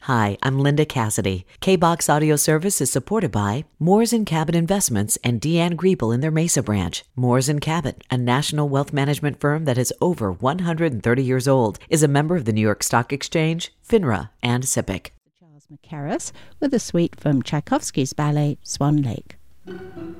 Hi, I'm Linda Cassidy. K-Box Audio Service is supported by Moores & Cabot Investments and Deanne Griebel in their Mesa branch. Moores & Cabot, a national wealth management firm that is over 130 years old, is a member of the New York Stock Exchange, FINRA, and SIPC. Charles Mackerras with a suite from Tchaikovsky's ballet Swan Lake.